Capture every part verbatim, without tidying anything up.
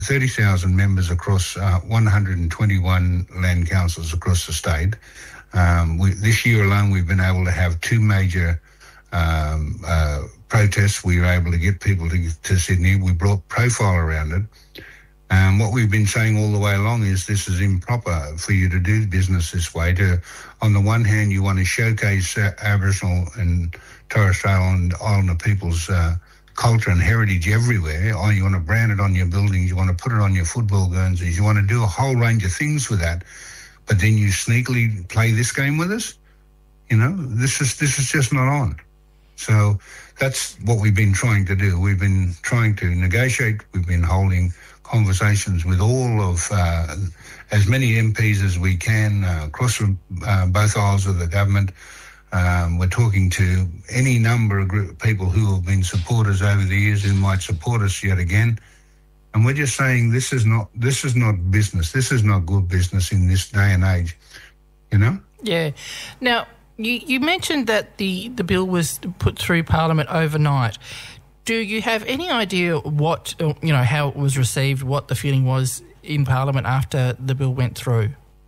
thirty thousand members across uh, one hundred twenty-one land councils across the state. Um, we, this year alone, we've been able to have two major um, uh, protests. We were able to get people to, to Sydney. We brought profile around it. Um, what we've been saying all the way along is this is improper for you to do business this way. To, on the one hand, you want to showcase uh, Aboriginal and Torres Strait Island, Islander people's uh, culture and heritage everywhere. Oh, you want to brand it on your buildings. You want to put it on your football guernseys. You want to do a whole range of things with that. But then you sneakily play this game with us? You know, this is this is just not on. So that's what we've been trying to do. We've been trying to negotiate. We've been holding conversations with all of, uh, as many M Ps as we can uh, across uh, both aisles of the government. Um, we're talking to any number of group, people who have been supporters over the years who might support us yet again. And we're just saying this is not this is not business. This is not good business in this day and age, you know? Yeah. Now, you, you mentioned that the, the bill was put through Parliament overnight. Do you have any idea what, you know, how it was received, what the feeling was in Parliament after the bill went through?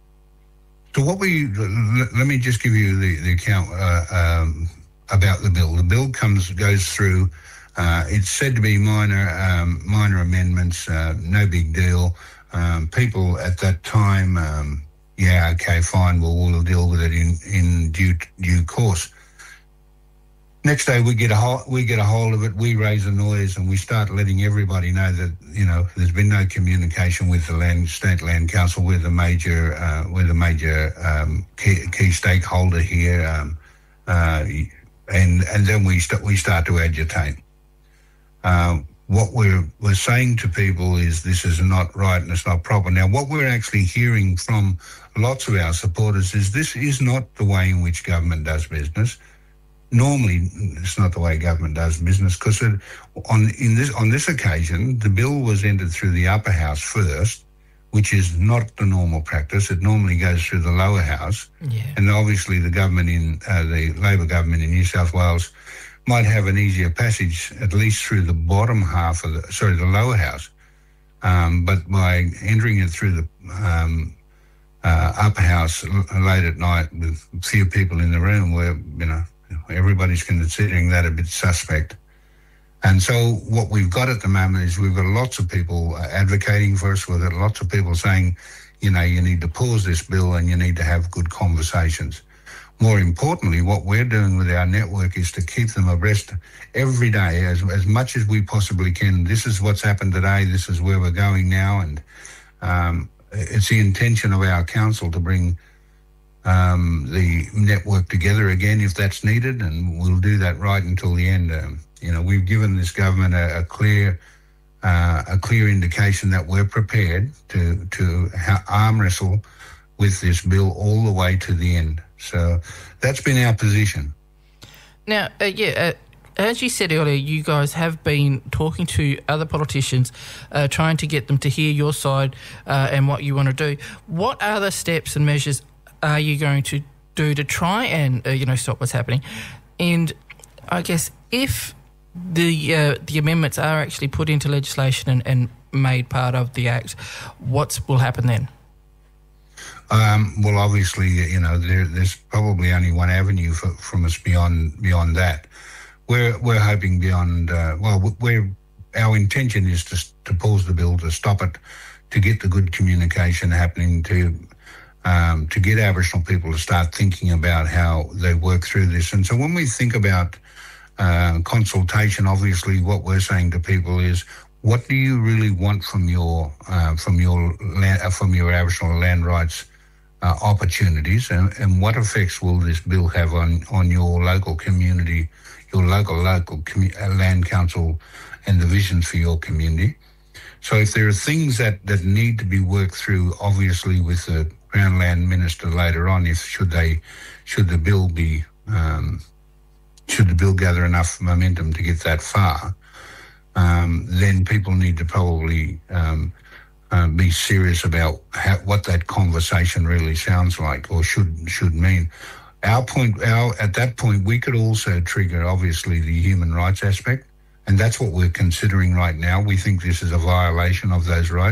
So what we, let me just give you the, the account uh, um, about the bill. The bill comes, goes through. Uh, it's said to be minor um, minor amendments, uh, no big deal. Um, people at that time, um, yeah, okay, fine, well, we'll deal with it in, in due due course. Next day, we get a hold, we get a hold of it, we raise a noise, and we start letting everybody know that, you know, there's been no communication with the land, State Land Council. We're the major, uh, we're the major um, key, key stakeholder here, um, uh, and and then we st- we start to agitate. Uh, what we're, we're saying to people is this is not right and it's not proper. Now, what we're actually hearing from lots of our supporters is this is not the way in which government does business. Normally, it's not the way government does business because on in this on this occasion, the bill was entered through the upper house first, which is not the normal practice. It normally goes through the lower house, yeah. And obviously the government in uh, the Labor government in New South Wales might have an easier passage, at least through the bottom half of the, sorry, the lower house. Um, but by entering it through the um, uh, upper house late at night with a few people in the room where, you know, everybody's considering that a bit suspect. And so what we've got at the moment is we've got lots of people advocating for us. We've got lots of people saying, you know, you need to pause this bill and you need to have good conversations. More importantly, what we're doing with our network is to keep them abreast every day as, as much as we possibly can. This is what's happened today. This is where we're going now. And um, it's the intention of our council to bring um, the network together again if that's needed, and we'll do that right until the end. Um, you know, we've given this government a, a clear uh, a clear indication that we're prepared to, to ha- arm wrestle with this bill all the way to the end. So that's been our position. Now, uh, yeah, uh, as you said earlier, you guys have been talking to other politicians, uh, trying to get them to hear your side uh, and what you want to do. What other steps and measures are you going to do to try and, uh, you know, stop what's happening? And I guess if the uh, the amendments are actually put into legislation and, and made part of the Act, what will happen then? Um, well, obviously, you know, there, there's probably only one avenue for, from us beyond beyond that. We're we're hoping beyond. Uh, well, we're our intention is to to pause the bill, to stop it, to get the good communication happening, to um, to get Aboriginal people to start thinking about how they work through this. And so, when we think about uh, consultation, obviously, what we're saying to people is, what do you really want from your uh, from your land, uh, from your Aboriginal land rights uh, opportunities, and, and what effects will this bill have on, on your local community, your local local commu- uh, land council, and the visions for your community? So, if there are things that, that need to be worked through, obviously with the Crown Land Minister later on, if should they should the bill be um, should the bill gather enough momentum to get that far. Um, then people need to probably um, uh, be serious about how, what that conversation really sounds like or should should mean. Our point, our at that point, we could also trigger obviously the human rights aspect And that's what we're considering right now. We think this is a violation of those rights.